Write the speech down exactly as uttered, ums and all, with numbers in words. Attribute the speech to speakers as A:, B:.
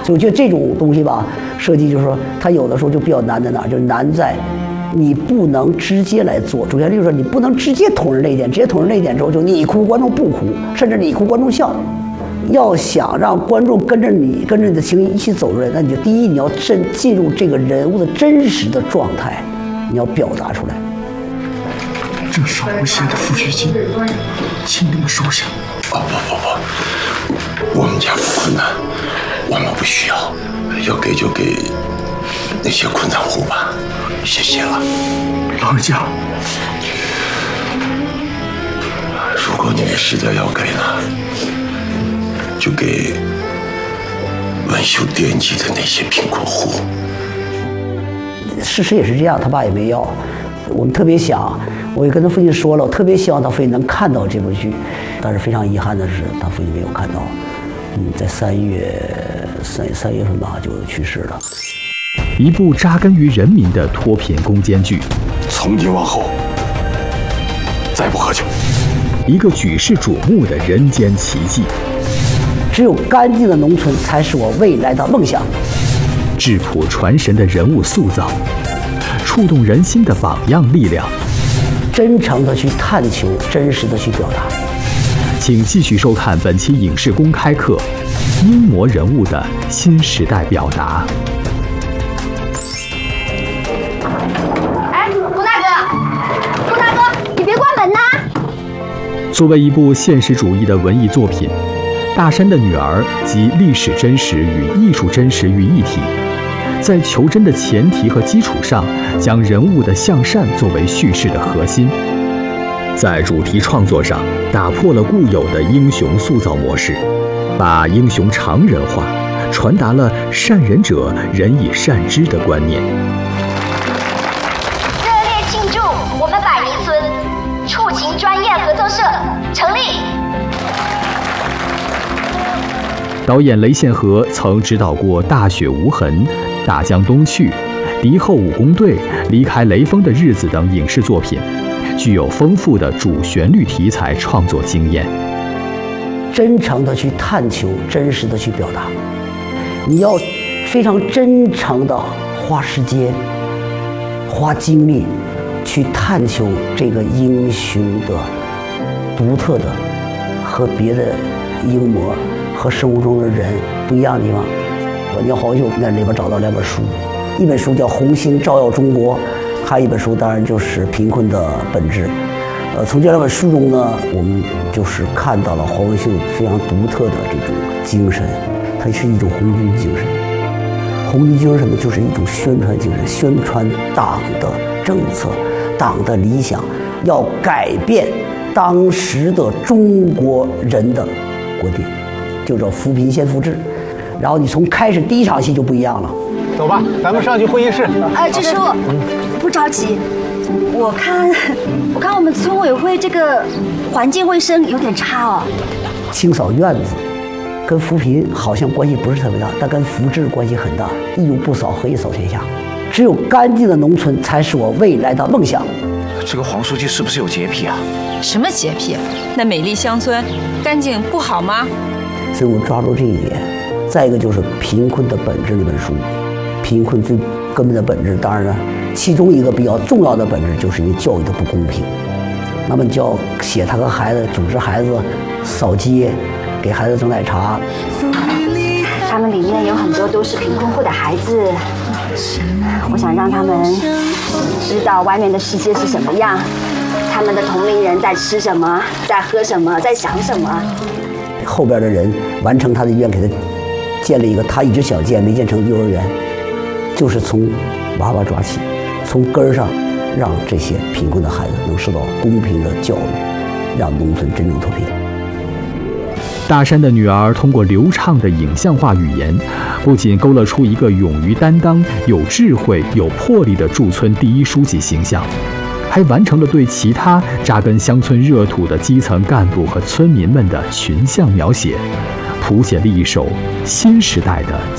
A: 我觉得这种东西吧，设计就是说，它有的时候就比较难在哪儿，就是难在你不能直接来做。主旋律就是说，你不能直接捅人泪点，直接捅人泪点之后，就你哭观众不哭，甚至你哭观众笑。要想让观众跟着你，跟着你的情绪一起走出来，那你就第一，你要真进入这个人物的真实的状态，你要表达出来。
B: 这少无限的抚恤金，请你们收下。
C: 哦不不不，我们家不困难，我们不需要，要给就给那些困难户吧，谢谢了。
B: 老人家，
C: 如果你们实在要给呢，就给文秀惦记的那些贫困户。
A: 事实也是这样，他爸也没要。我们特别想，我也跟他父亲说了，我特别希望他父亲能看到这部剧，但是非常遗憾的是，他父亲没有看到。嗯，在三月三三月份吧，就去世了。
D: 一部扎根于人民的脱贫攻坚剧，
C: 从今往后，再不喝酒。
D: 一个举世瞩目的人间奇迹。
A: 只有干净的农村才是我未来的梦想。
D: 质朴传神的人物塑造，触动人心的榜样力量，
A: 真诚的去探求，真实的去表达。
D: 请继续收看本期影视公开课《英模人物的新时代表达》。
E: 哎，胡大哥，胡大哥，你别关门呐！
D: 作为一部现实主义的文艺作品，《大山的女儿》集历史真实与艺术真实于一体，在求真的前提和基础上，将人物的向善作为叙事的核心。在主题创作上，打破了固有的英雄塑造模式，把英雄常人化，传达了善人者人以善之的观念。
E: 热烈庆祝我们百泥村触情专业合作社成立。
D: 导演雷宪和曾指导过《大雪无痕》《大江东去》《敌后武工队》《离开雷锋的日子》等影视作品，具有丰富的主旋律题材创作经验。
A: 真诚的去探求，真实的去表达。你要非常真诚的花时间、花精力去探求这个英雄的独特的和别的英模和生活中的人不一样的地方。你要好久在里边找到两本书，一本书叫《红星照耀中国》，还有一本书当然就是《贫困的本质》。呃，从这两本书中呢，我们就是看到了黄文秀非常独特的这种精神，它是一种红军精神。红军精神什么？就是一种宣传精神，宣传党的政策、党的理想，要改变当时的中国人的观点，就叫扶贫先扶志。然后你从开始第一场戏就不一样了。
F: 走吧，咱们上去会议室。
E: 呃，支书，不着急，我看，我看我们村委会这个环境卫生有点差哦。
A: 清扫院子，跟扶贫好像关系不是特别大，但跟扶志关系很大。一屋不扫，何以扫天下？只有干净的农村才是我未来的梦想。
F: 这个黄书记是不是有洁癖啊？
G: 什么洁癖？那美丽乡村，干净不好吗？
A: 所以我抓住这一点。再一个就是《贫困的本质》这本书，贫困最根本的本质，当然了，其中一个比较重要的本质就是因为教育的不公平。那么你就要写他和孩子组织孩子扫街，给孩子蒸奶茶。
E: 他们里面有很多都是贫困户的孩子，我想让他们知道外面的世界是什么样，他们的同龄人在吃什么，在喝什么，在想什么。
A: 后边的人完成他的愿，给他建了一个他一直想建没建成的幼儿园，就是从娃娃抓起，从根儿上让这些贫困的孩子能受到公平的教育，让农村真正脱贫。
D: 大山的女儿通过流畅的影像化语言，不仅勾勒出一个勇于担当、有智慧、有魄力的驻村第一书记形象，还完成了对其他扎根乡村热土的基层干部和村民们的群像描写，谱写了一首新时代的